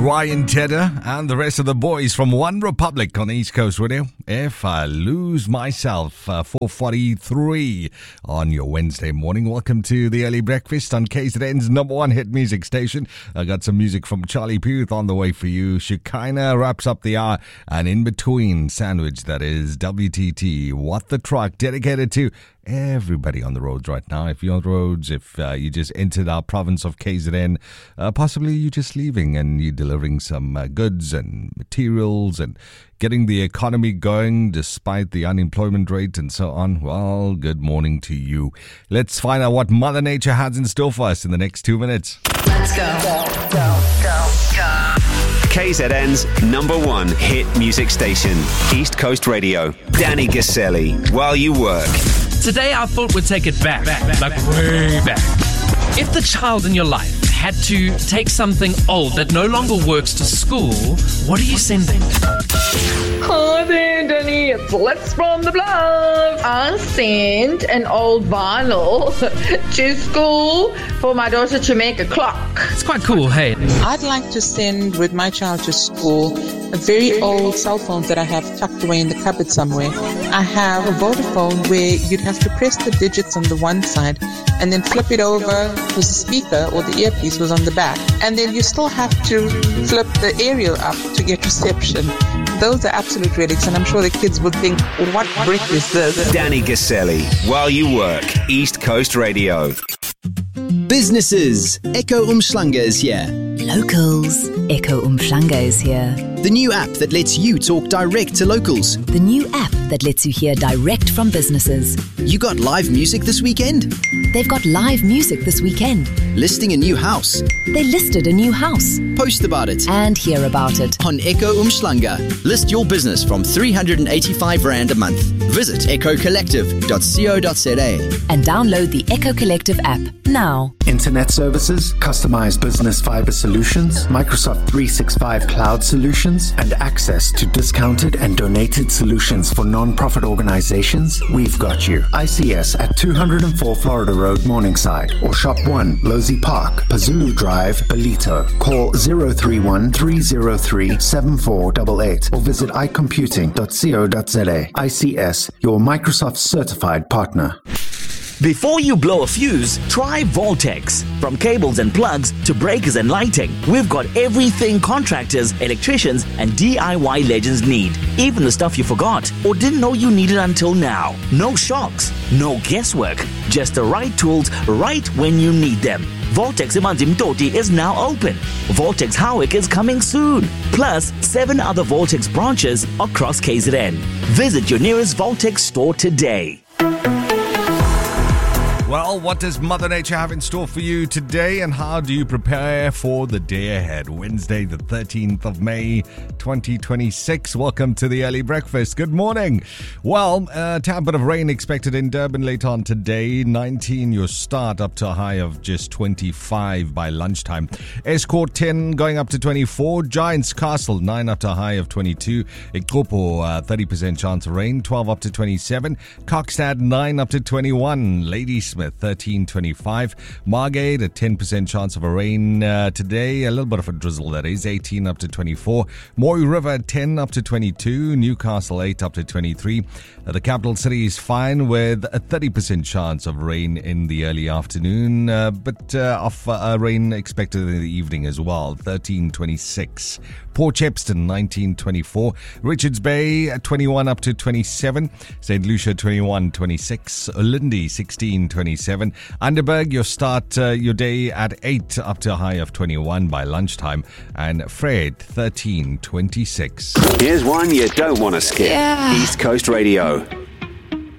Ryan Tedder and the rest of the boys from One Republic on East Coast Radio. If I Lose Myself, 4:43 on your Wednesday morning. Welcome to the Early Breakfast on KZN's number one hit music station. I got some music from Charlie Puth on the way for you. Shekinah wraps up the hour, and in between sandwich, that is WTT, What the Truck, dedicated to everybody on the roads right now. If you're on the roads, if you just entered our province of KZN, possibly you're just leaving and you're delivering some goods and materials and getting the economy going despite the unemployment rate and so on. Well, good morning to you. Let's find out what Mother Nature has in store for us in the next 2 minutes. Let's go. KZN's number one hit music station, East Coast Radio. Danny Gaselli, While You Work. Today I thought we'd take it back, like way back. If the child in your life had to take something old that no longer works to school, what are you sending? Hi there, Danny. It's Liz from the Bluff. I sent an old vinyl to school for my daughter to make a clock. It's quite cool, hey. I'd like to send with my child to school a very old cell phone that I have tucked away in the cupboard somewhere. I have a Vodafone where you'd have to press the digits on the one side and then flip it over because the speaker or the earpiece was on the back. And then you still have to flip the aerial up to get reception. Those are absolute relics, and I'm sure the kids would think, what brick is this? Danny Gaselli, While You Work, East Coast Radio. Businesses, Echo Umhlanga is here. Locals, Echo Umhlanga is here. The new app that lets you talk direct to locals. The new app that lets you hear direct from businesses. You got live music this weekend? They've got live music this weekend. Listing a new house? They listed a new house. Post about it. And hear about it. On Echo Umhlanga. List your business from 385 Rand a month. Visit echocollective.co.za. And download the Echo Collective app now. Internet services, customized business fiber solutions, Microsoft 365 cloud solutions, and access to discounted and donated solutions for non-profit organizations, we've got you. ICS at 204 Florida Road, Morningside, or Shop 1, Losey Park, Pazulu Drive, Belito. Call 031-303-7488 or visit icomputing.co.za. ICS, your Microsoft certified partner. Before you blow a fuse, try Voltex. From cables and plugs to breakers and lighting, we've got everything contractors, electricians, and DIY legends need. Even the stuff you forgot or didn't know you needed until now. No shocks, no guesswork, just the right tools right when you need them. Voltex Imanzimtoti is now open. Voltex Howick is coming soon. Plus, 7 other Voltex branches across KZN. Visit your nearest Voltex store today. Well, what does Mother Nature have in store for you today, and how do you prepare for the day ahead? Wednesday, the 13th of May, 2026. Welcome to the Early Breakfast. Good morning. Well, a tad bit of rain expected in Durban later on today. 19 your start, up to a high of just 25 by lunchtime. Escort 10 going up to 24. Giants Castle 9 up to a high of 22. Ikopo 30% chance of rain, 12 up to 27. Kokstad 9 up to 21. Ladysmith 13-25. Margate a 10% chance of a rain today. A little bit of a drizzle, that is. 18 up to 24. Mooi River 10 up to 22. Newcastle 8 up to 23. The capital city is fine with a 30% chance of rain in the early afternoon, but of rain expected in the evening as well. 13-26. Port Shepstone 19-24. Richards Bay 21 up to 27. St. Lucia 21-26. Ulindi 16-27. Underberg, your start your day at 8 up to a high of 21 by lunchtime. And Fred 13-26. Here's one you don't want to skip. East Coast Radio.